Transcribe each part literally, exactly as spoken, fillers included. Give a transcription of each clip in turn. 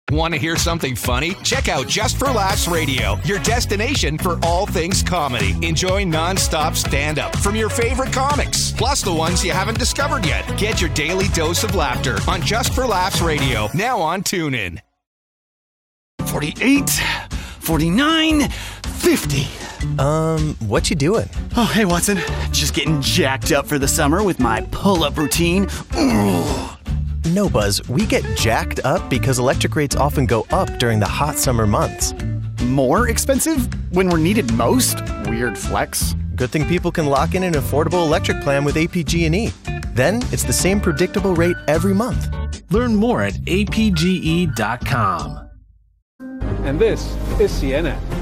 Want to hear something funny? Check out Just for Laughs Radio, your destination for all things comedy. Enjoy non-stop stand-up from your favorite comics, plus the ones you haven't discovered yet. Get your daily dose of laughter on Just for Laughs Radio, now on TuneIn. forty-eight, forty-nine, fifty. Um, what you doing? Oh, hey, Watson. Just getting jacked up for the summer with my pull-up routine. Ooh. No, Buzz, we get jacked up because electric rates often go up during the hot summer months. More expensive when we're needed most? Weird flex. Good thing people can lock in an affordable electric plan with A P G and E. Then it's the same predictable rate every month. Learn more at A P G E dot com. And this is C N N.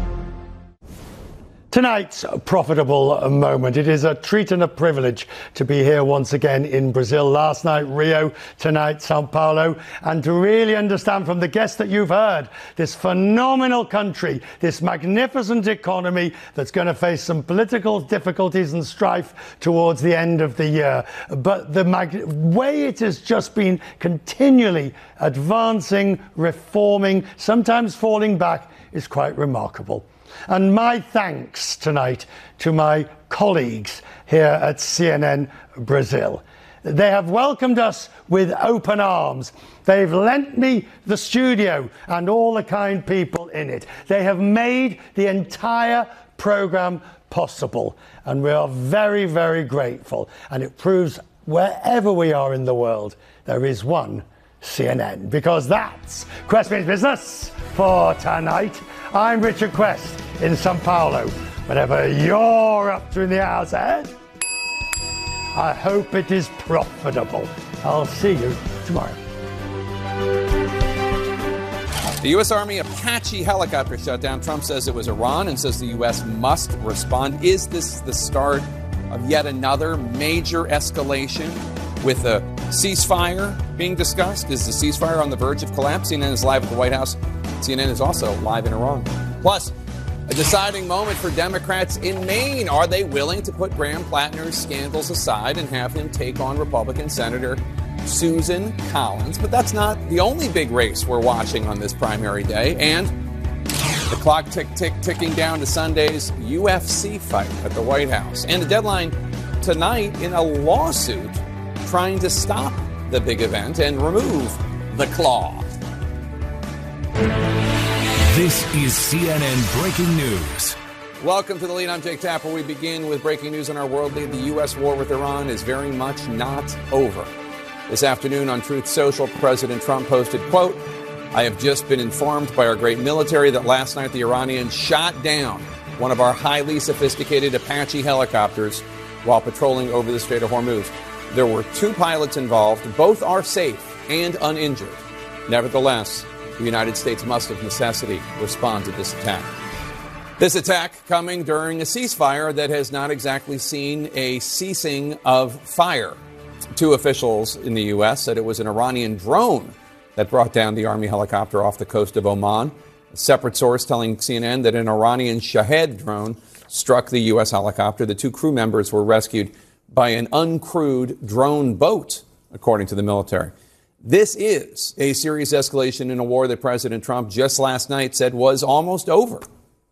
Tonight's profitable moment. It is a treat and a privilege to be here once again in Brazil. Last night, Rio, tonight, Sao Paulo. And to really understand from the guests that you've heard, this phenomenal country, this magnificent economy that's going to face some political difficulties and strife towards the end of the year. But the mag- way it has just been continually advancing, reforming, sometimes falling back is quite remarkable. And my thanks tonight to my colleagues here at C N N Brazil. They have welcomed us with open arms. They've lent me the studio and all the kind people in it. They have made the entire program possible. And we are very, very grateful. And it proves wherever we are in the world, there is one C N N. Because that's Quest Means Business for tonight. I'm Richard Quest in Sao Paulo. Whatever you're up to in the hours ahead, I hope it is profitable. I'll see you tomorrow. The U S Army Apache helicopter shot down. Trump says it was Iran and says the U S must respond. Is this the start of yet another major escalation with a ceasefire being discussed? Is the ceasefire on the verge of collapse? C N N is live at the White House. C N N is also live in Iran. Plus, a deciding moment for Democrats in Maine. Are they willing to put Graham Plattner's scandals aside and have him take on Republican Senator Susan Collins? But that's not the only big race we're watching on this primary day. And the clock tick, tick, ticking down to Sunday's U F C fight at the White House. And a deadline tonight in a lawsuit trying to stop the big event and remove the claw. This is C N N Breaking News. Welcome to the lead. I'm Jake Tapper. We begin with breaking news on our world lead. The U S war with Iran is very much not over. This afternoon on Truth Social, President Trump posted, quote, I have just been informed by our great military that last night the Iranians shot down one of our highly sophisticated Apache helicopters while patrolling over the Strait of Hormuz. There were two pilots involved. Both are safe and uninjured. Nevertheless, the United States must of necessity respond to this attack. This attack coming during a ceasefire that has not exactly seen a ceasing of fire. Two officials in the U S said it was an Iranian drone that brought down the Army helicopter off the coast of Oman. A separate source telling C N N that an Iranian Shahed drone struck the U S helicopter. The two crew members were rescued by an uncrewed drone boat, according to the military. This is a serious escalation in a war that President Trump just last night said was almost over.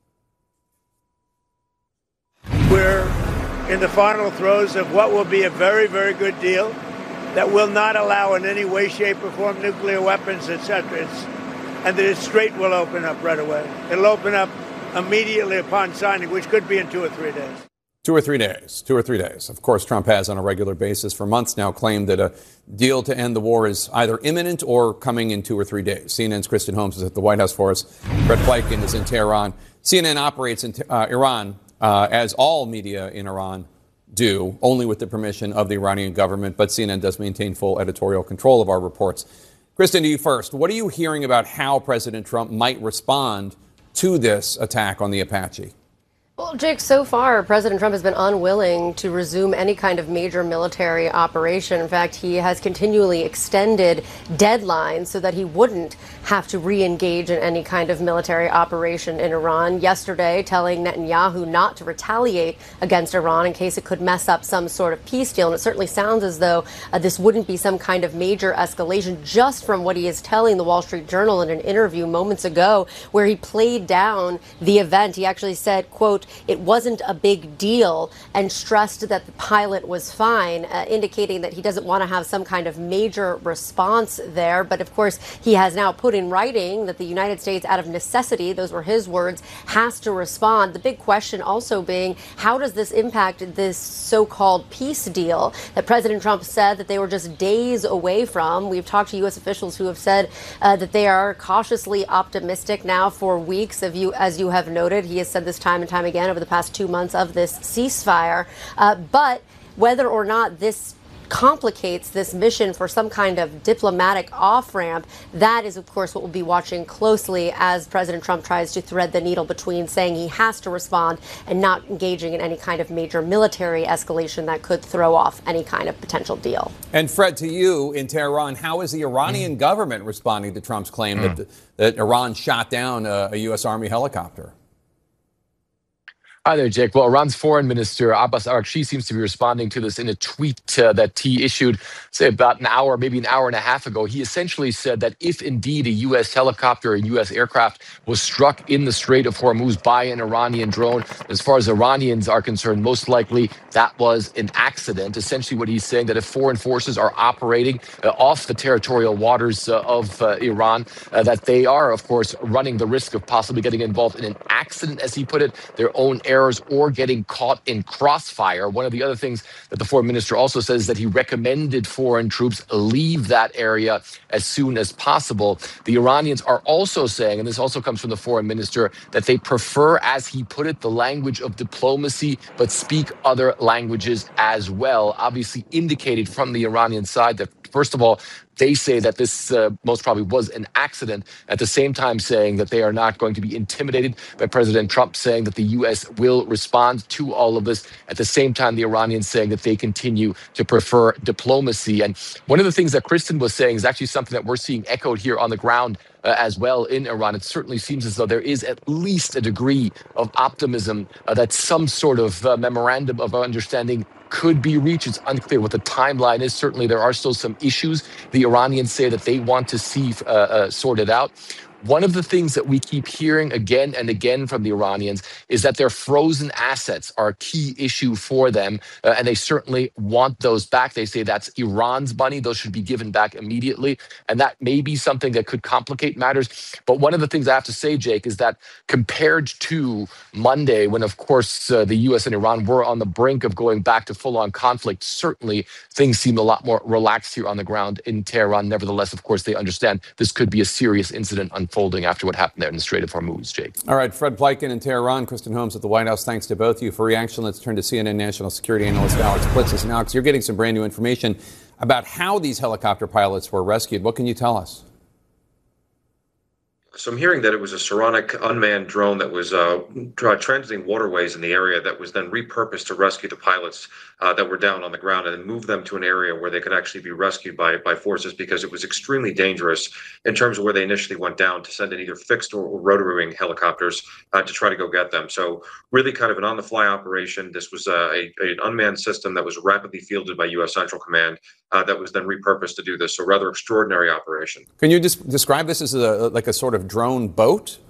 We're in the final throes of what will be a very, very good deal that will not allow in any way, shape, or form nuclear weapons, et cetera. It's, and the Strait will open up right away. It'll open up immediately upon signing, which could be in two or three days. Two or three days. Two or three days. Of course, Trump has on a regular basis for months now claimed that a deal to end the war is either imminent or coming in two or three days. C N N's Kristen Holmes is at the White House for us. Brett Pleitgen is in Tehran. C N N operates in uh, Iran, uh, as all media in Iran do, only with the permission of the Iranian government. But C N N does maintain full editorial control of our reports. Kristen, to you first. What are you hearing about how President Trump might respond to this attack on the Apache? Well, Jake, so far, President Trump has been unwilling to resume any kind of major military operation. In fact, he has continually extended deadlines so that he wouldn't have to re-engage in any kind of military operation in Iran. Yesterday, telling Netanyahu not to retaliate against Iran in case it could mess up some sort of peace deal. And it certainly sounds as though uh, this wouldn't be some kind of major escalation, just from what he is telling the Wall Street Journal in an interview moments ago, where he played down the event. He actually said, quote, "It wasn't a big deal," and stressed that the pilot was fine, uh, indicating that he doesn't want to have some kind of major response there. But of course, he has now put in writing that the United States, out of necessity, those were his words, has to respond. The big question also being, how does this impact this so-called peace deal that President Trump said that they were just days away from? We've talked to U S officials who have said uh, that they are cautiously optimistic now for weeks. Of you, as you have noted, he has said this time and time again over the past two months of this ceasefire. Uh, but whether or not this complicates this mission for some kind of diplomatic off-ramp, that is, of course, what we'll be watching closely as President Trump tries to thread the needle between saying he has to respond and not engaging in any kind of major military escalation that could throw off any kind of potential deal. And Fred, to you in Tehran, how is the Iranian mm. government responding to Trump's claim mm. that, that Iran shot down a, a U S Army helicopter? Hi there, Jake. Well, Iran's foreign minister, Abbas Araghchi, seems to be responding to this in a tweet uh, that he issued, say, about an hour, maybe an hour and a half ago. He essentially said that if indeed a U S helicopter, a U S aircraft was struck in the Strait of Hormuz by an Iranian drone, as far as Iranians are concerned, most likely that was an accident. Essentially what he's saying, that if foreign forces are operating uh, off the territorial waters uh, of uh, Iran, uh, that they are, of course, running the risk of possibly getting involved in an accident, as he put it, their own air or getting caught in crossfire. One of the other things that the foreign minister also says is that he recommended foreign troops leave that area as soon as possible. The Iranians are also saying, and this also comes from the foreign minister, that they prefer, as he put it, the language of diplomacy, but speak other languages as well. Obviously indicated from the Iranian side that, first of all, they say that this uh, most probably was an accident, at the same time saying that they are not going to be intimidated by President Trump, saying that the U S will respond to all of this. At the same time, the Iranians saying that they continue to prefer diplomacy. And one of the things that Kristen was saying is actually something that we're seeing echoed here on the ground Uh, as well in Iran. It certainly seems as though there is at least a degree of optimism uh, that some sort of uh, memorandum of understanding could be reached. It's unclear what the timeline is. Certainly there are still some issues the Iranians say that they want to see uh, uh, sorted out. One of the things that we keep hearing again and again from the Iranians is that their frozen assets are a key issue for them, uh, and they certainly want those back. They say that's Iran's money. Those should be given back immediately, and that may be something that could complicate matters. But one of the things I have to say, Jake, is that compared to Monday, when, of course, uh, the U S and Iran were on the brink of going back to full-on conflict, certainly things seem a lot more relaxed here on the ground in Tehran. Nevertheless, of course, they understand this could be a serious incident unfolding after what happened there in the Strait of Hormuz, Jake. All right, Fred Pleitgen in Tehran, Kristen Holmes at the White House. Thanks to both of you for reaction. Let's turn to C N N national security analyst Alex Blitzis. And Alex, you're getting some brand new information about how these helicopter pilots were rescued. What can you tell us? So I'm hearing that it was a Saronic unmanned drone that was uh, transiting waterways in the area that was then repurposed to rescue the pilots uh, that were down on the ground and then move them to an area where they could actually be rescued by by forces, because it was extremely dangerous in terms of where they initially went down to send in either fixed or, or rotary wing helicopters uh, to try to go get them. So really kind of an on-the-fly operation. This was uh, a, a, an unmanned system that was rapidly fielded by U S Central Command uh, that was then repurposed to do this. So rather extraordinary operation. Can you just describe this as a, like a sort of drone boat?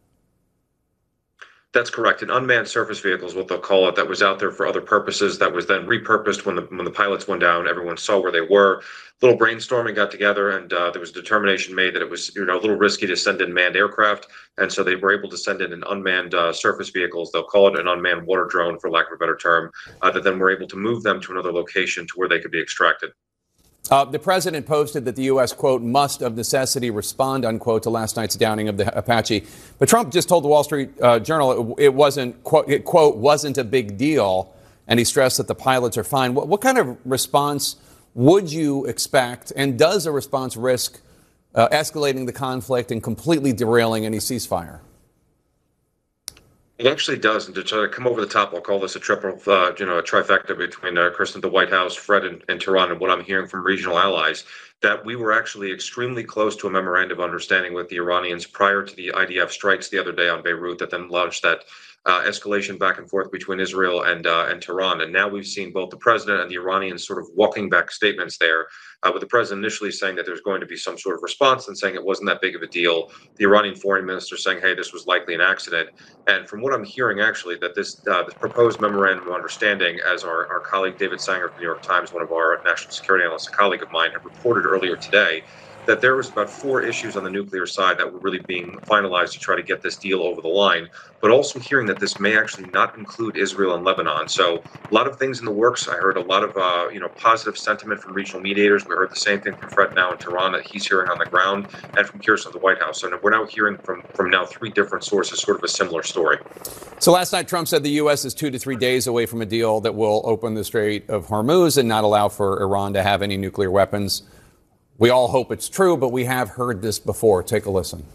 That's correct. An unmanned surface vehicle is what they'll call it, that was out there for other purposes, that was then repurposed when the when the pilots went down. Everyone saw where they were. Little brainstorming got together, and uh, there was determination made that it was, you know, a little risky to send in manned aircraft, and so they were able to send in an unmanned uh, surface vehicles. They'll call it an unmanned water drone, for lack of a better term, uh, that then were able to move them to another location to where they could be extracted. Uh, the president posted that the U S, quote, must of necessity respond, unquote, to last night's downing of the Apache. But Trump just told the Wall Street uh, Journal it, it wasn't, quote, it, quote, wasn't a big deal. And he stressed that the pilots are fine. What, what kind of response would you expect? And does a response risk uh, escalating the conflict and completely derailing any ceasefire? It actually does, and to try to come over the top, I'll call this a triple, uh, you know, a trifecta between uh, Kristen, the White House, Fred, and, and Tehran, and what I'm hearing from regional allies, that we were actually extremely close to a memorandum of understanding with the Iranians prior to the I D F strikes the other day on Beirut that then launched that uh, escalation back and forth between Israel and uh, and Tehran. And now we've seen both the president and the Iranians sort of walking back statements there, uh, with the president initially saying that there's going to be some sort of response and saying it wasn't that big of a deal. The Iranian foreign minister saying, hey, this was likely an accident. And from what I'm hearing, actually, that this, uh, this proposed memorandum of understanding, as our, our colleague David Sanger of the New York Times, one of our national security analysts, a colleague of mine, had reported earlier today, that there was about four issues on the nuclear side that were really being finalized to try to get this deal over the line, but also hearing that this may actually not include Israel and Lebanon. So a lot of things in the works. I heard a lot of uh, you know positive sentiment from regional mediators. We heard the same thing from Fred now in Tehran that he's hearing on the ground, and from Kirsten at the White House. So we're now hearing from, from now three different sources sort of a similar story. So last night, Trump said the U S is two to three days away from a deal that will open the Strait of Hormuz and not allow for Iran to have any nuclear weapons. We all hope it's true, but we have heard this before. Take a listen.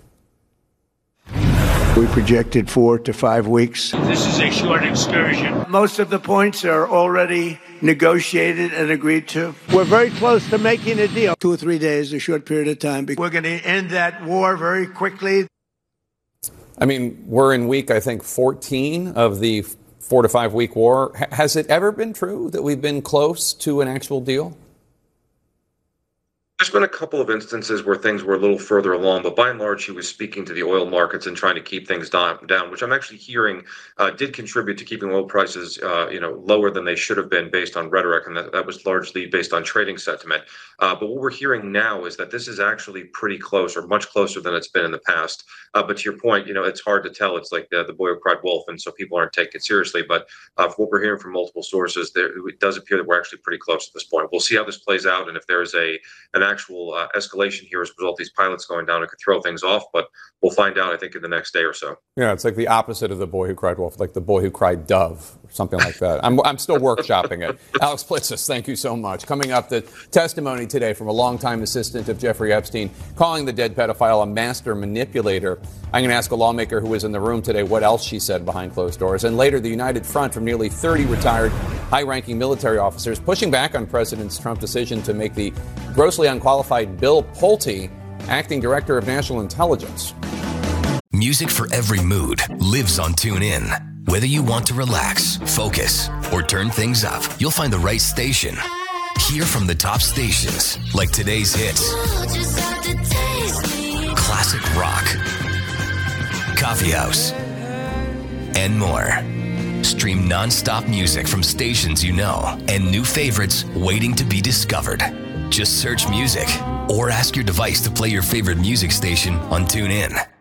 We projected four to five weeks. This is a short excursion. Most of the points are already negotiated and agreed to. We're very close to making a deal. Two or three days, a short period of time. We're going to end that war very quickly. I mean, we're in week, I think, fourteen of the four to five week war. H- has it ever been true that we've been close to an actual deal? There's been a couple of instances where things were a little further along, but by and large, he was speaking to the oil markets and trying to keep things down, down which I'm actually hearing uh, did contribute to keeping oil prices, uh, you know, lower than they should have been based on rhetoric, and that, that was largely based on trading sentiment. Uh, but what we're hearing now is that this is actually pretty close, or much closer than it's been in the past. Uh, but to your point, you know, it's hard to tell. It's like the, the boy who cried wolf, and so people aren't taking it seriously. But uh, from what we're hearing from multiple sources, there, it does appear that we're actually pretty close at this point. We'll see how this plays out, and if there's a an actual uh, escalation here as a result of these pilots going down, it could throw things off, but we'll find out, I think, in the next day or so. Yeah, it's like the opposite of the boy who cried wolf, like the boy who cried dove, or something like that. I'm, I'm still workshopping it. Alex Plitzis, thank you so much. Coming up, the testimony today from a longtime assistant of Jeffrey Epstein, calling the dead pedophile a master manipulator. I'm going to ask a lawmaker who was in the room today what else she said behind closed doors. And later, the United Front from nearly thirty retired high-ranking military officers pushing back on President Trump's decision to make the grossly unqualified Bill Pulte acting director of national intelligence. Music for every mood lives on TuneIn. Whether you want to relax, focus, or turn things up, you'll find the right station. Hear from the top stations, like today's hits, classic rock, coffee house, and more. Stream non-stop music from stations you know and new favorites waiting to be discovered. Just search music or ask your device to play your favorite music station on TuneIn.